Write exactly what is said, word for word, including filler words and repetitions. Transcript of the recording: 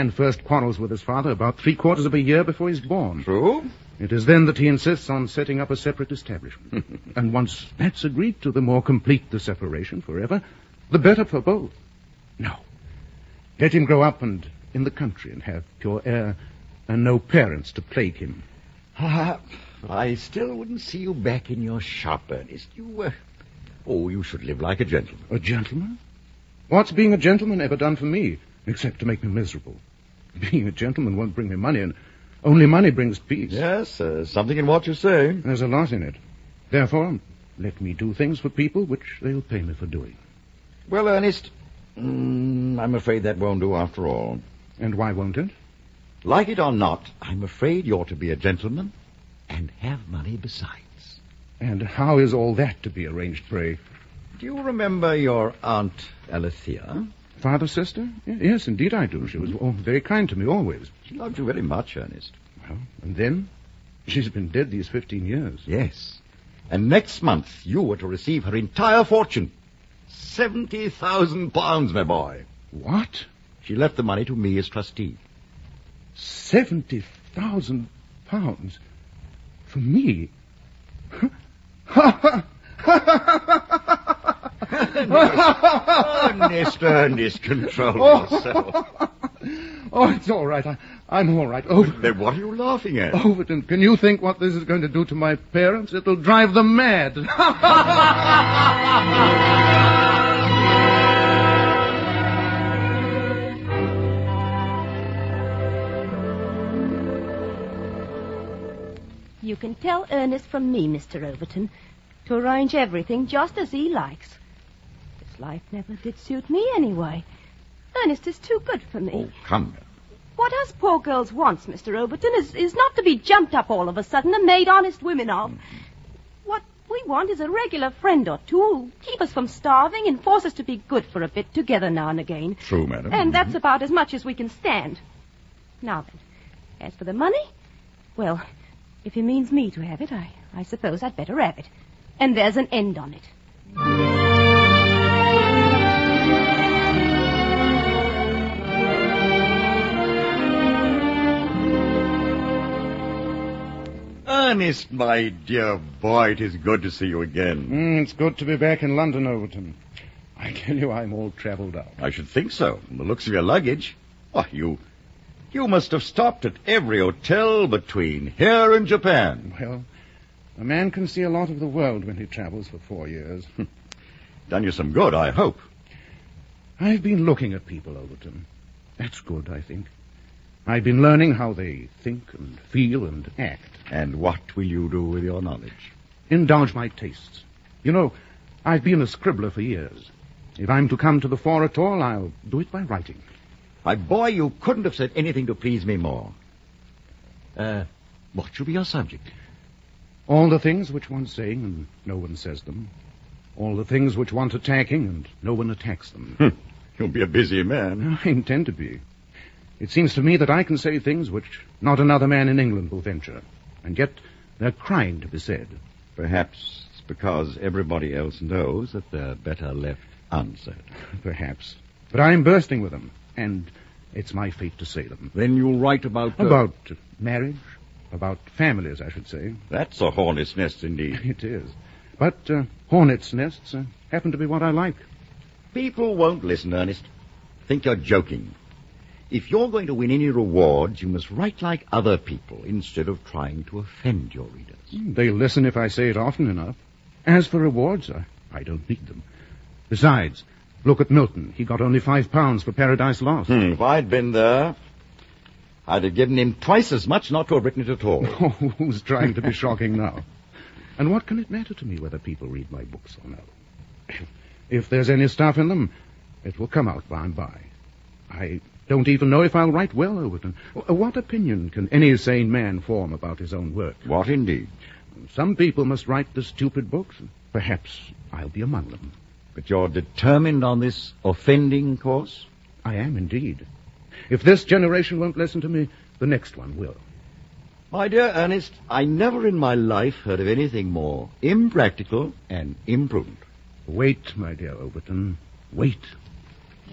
man first quarrels with his father about three quarters of a year before he's born. True. It is then that he insists on setting up a separate establishment. And once that's agreed to, the more complete the separation forever, the better for both. No. Let him grow up and in the country and have pure air and no parents to plague him. Uh, I still wouldn't see you back in your shop, Ernest. You, uh, oh, you should live like a gentleman. A gentleman? What's being a gentleman ever done for me, except to make me miserable? Being a gentleman won't bring me money, and only money brings peace. Yes, uh, something in what you say. There's a lot in it. Therefore, let me do things for people which they'll pay me for doing. Well, Ernest, mm, I'm afraid that won't do after all. And why won't it? Like it or not, I'm afraid you're to be a gentleman and have money besides. And how is all that to be arranged, pray? Do you remember your Aunt Alethea? Father's sister? Yes, indeed I do. She was oh, very kind to me always. She loved you very much, Ernest. Well, and then? She's been dead these fifteen years. Yes. And next month you were to receive her entire fortune. Seventy thousand pounds, my boy. What? She left the money to me as trustee. Seventy thousand pounds? For me? Ernest, Ernest, control yourself. Oh, it's all right. I, I'm all right. Overton. Then what are you laughing at? Overton, can you think what this is going to do to my parents? It'll drive them mad. You can tell Ernest from me, Mister Overton, to arrange everything just as he likes. This life never did suit me anyway. Ernest is too good for me. Oh, come. What us poor girls wants, Mister Overton, is, is not to be jumped up all of a sudden and made honest women of. Mm-hmm. What we want is a regular friend or two who'll keep us from starving and force us to be good for a bit together now and again. True, madam. And that's mm-hmm. about as much as we can stand. Now then, as for the money, well, if he means me to have it, I, I suppose I'd better have it. And there's an end on it. Ernest, my dear boy, it is good to see you again. Mm, it's good to be back in London, Overton. I tell you, I'm all travelled out. I should think so. From the looks of your luggage. Why, you... You must have stopped at every hotel between here and Japan. Well, a man can see a lot of the world when he travels for four years. Done you some good, I hope. I've been looking at people, Overton. That's good, I think. I've been learning how they think and feel and act. And what will you do with your knowledge? Indulge my tastes. You know, I've been a scribbler for years. If I'm to come to the fore at all, I'll do it by writing. My boy, you couldn't have said anything to please me more. Uh, what should be your subject? All the things which want saying and no one says them. All the things which want attacking and no one attacks them. You'll be a busy man. I intend to be. It seems to me that I can say things which not another man in England will venture. And yet they're crying to be said. Perhaps it's because everybody else knows that they're better left unsaid. Perhaps. But I'm bursting with them. And it's my fate to say them. Then you'll write about... Uh... About marriage. About families, I should say. That's a hornet's nest indeed. It is. But uh, hornet's nests uh, happen to be what I like. People won't listen, Ernest. Think you're joking. If you're going to win any rewards, you must write like other people instead of trying to offend your readers. They'll listen if I say it often enough. As for rewards, I, I don't need them. Besides... Look at Milton. He got only five pounds for Paradise Lost. Hmm, if I'd been there, I'd have given him twice as much not to have written it at all. Oh, who's trying to be shocking now? And what can it matter to me whether people read my books or no? If there's any stuff in them, it will come out by and by. I don't even know if I'll write well, Overton. What opinion can any sane man form about his own work? What indeed? Some people must write the stupid books. Perhaps I'll be among them. But you're determined on this offending course? I am, indeed. If this generation won't listen to me, the next one will. My dear Ernest, I never in my life heard of anything more impractical and imprudent. Wait, my dear Overton, wait.